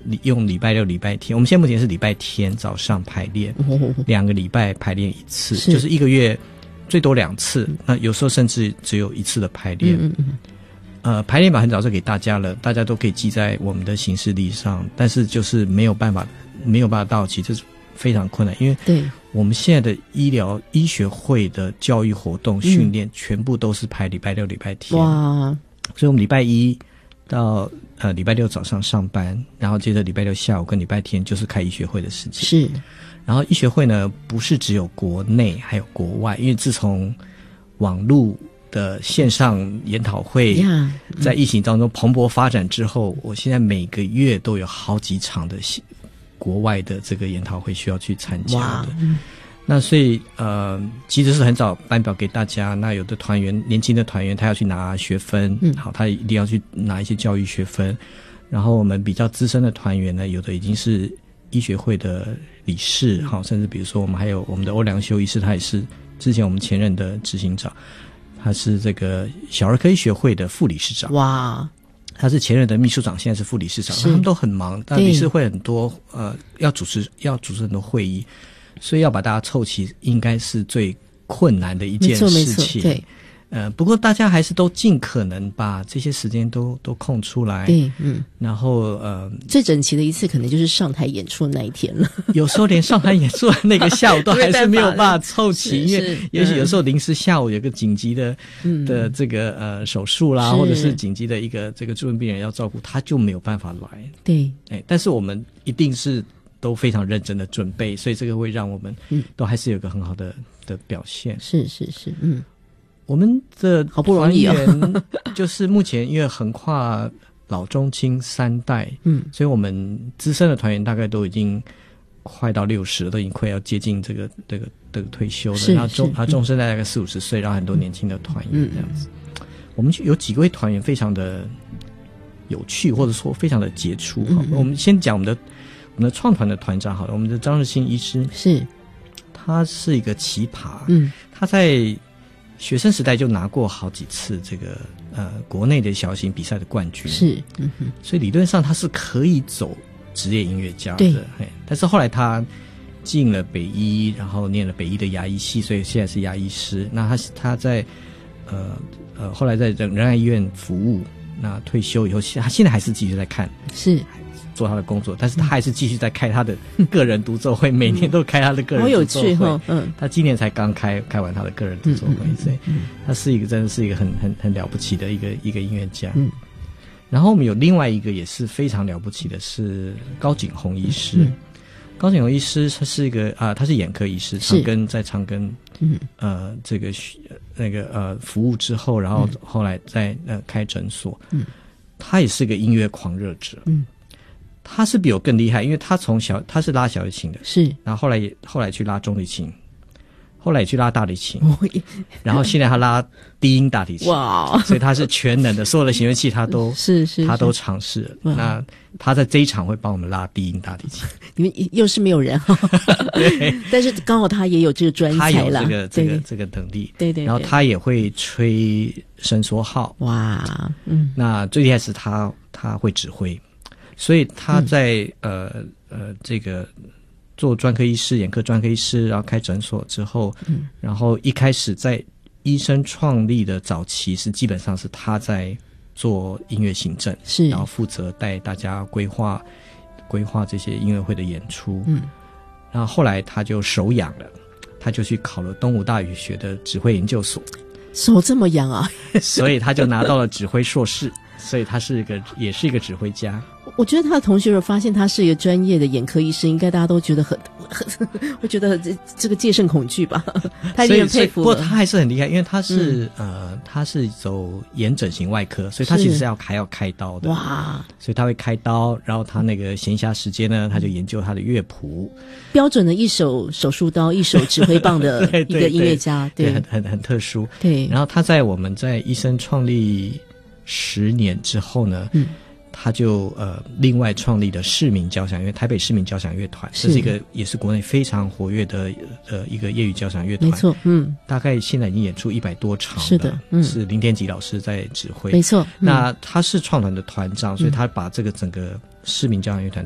用礼拜六礼拜天，我们现在目前是礼拜天早上排练，2个礼拜排练1次，就是1个月最多2次，那有时候甚至只有1次的排练。排练表很早就给大家了，大家都可以记在我们的行事历上，但是就是没有办法到齐，这是非常困难，因为对我们现在的医学会的教育活动训练全部都是排礼拜六礼拜天。哇！所以我们礼拜1到礼拜6早上上班，然后接着礼拜6下午跟礼拜天就是开医学会的时间。是。然后医学会呢不是只有国内还有国外，因为自从网络的线上研讨会在疫情当中蓬勃发展之后，我现在每个月都有好几场的国外的这个研讨会需要去参加的。那所以其实是很早颁表给大家，那有的团员年轻的团员他要去拿学分，好，他一定要去拿一些教育学分，然后我们比较资深的团员呢，有的已经是医学会的理事，好，甚至比如说我们还有我们的欧良修医师，他也是之前我们前任的执行长，他是这个小儿科医学会的副理事长。哇！他是前任的秘书长，现在是副理事长，他们都很忙，但理事会很多，要主持很多会议，所以要把大家凑齐，应该是最困难的一件事情。对。不过大家还是都尽可能把这些时间都空出来。对，然后最整齐的一次可能就是上台演出的那一天了。 有时候连上台演出的那个下午都还是没有办法凑齐，因为也许有时候临时下午有个紧急的这个手术啦，或者是紧急的一个这个住院病人要照顾，他就没有办法来。对，但是我们一定是都非常认真的准备，所以这个会让我们都还是有个很好的表现。 是， 我们的好不容易就是目前因为横跨老中青3代，所以我们资深的团员大概都已经快到60了，都已经快要接近这个退休了。然后中生代大概40-50岁，然后很多年轻的团员这样子。我们有几位团员非常的有趣，或者说非常的杰出。我们先讲我们的创团的团长好了，我们的张日新医师他是一个奇葩，他在学生时代就拿过好几次这个国内的小型比赛的冠军，所以理论上他是可以走职业音乐家的。但是后来他进了北医，然后念了北医的牙医系，所以现在是牙医师。那他在后来在仁爱医院服务，那退休以后，他现在还是继续在看，做他的工作，但是他还是继续在开他的个人独奏会，每年都开他的个人独奏会。好有趣他今年才刚开完他的个人独奏会，所以他是一个真的是一个很了不起的一个音乐家。然后我们有另外一个也是非常了不起的是高景宏医师。高景宏医师他是一个他是眼科医师，在长庚这个那个服务之后，然后后来在开诊所。他也是个音乐狂热者。他是比我更厉害，因为他他是拉小提琴的，然后后来去拉中提琴，后来也去拉大提琴，然后现在他拉低音大提琴。哇！所以他是全能的，所有的弦乐器他都他都尝试了。那他在这一场会帮我们拉低音大提琴。 你们又是没有人对，但是刚好他也有这个专才啦， 他有这个能力。对，然后他也会吹伸缩号。哇！那最厉害是他会指挥。所以他在这个做专科医师、眼科专科医师，然后开诊所之后，然后一开始在医生创立的早期是基本上是他在做音乐行政，然后负责带大家规划这些音乐会的演出。然后后来他就手痒了，他就去考了东吴大学的指挥研究所。 手这么痒啊？ 所以他就拿到了指挥硕士，所以他也是一个指挥家。 我觉得他的同学如果发现他是一个专业的眼科医生，应该大家都觉得会觉得这个戒慎恐惧吧。他一定很佩服。不过他还是很厉害，因为他是他是走眼整形外科，所以他其实还要开刀的。哇！所以他会开刀，然后他那个闲暇时间呢，他就研究他的乐谱。 标准的一手手术刀，一手指挥棒的一个音乐家，对， 很特殊。对。然后他在我们在医生创立10年之后呢，他就另外创立的市民交响乐，台北市民交响乐团，这是一个也是国内非常活跃的一个业余交响乐团。没错，大概现在已经演出100多场了。是的，是林天吉老师在指挥。 没错， 那他是创团的团长，所以他把这个整个市民交响乐团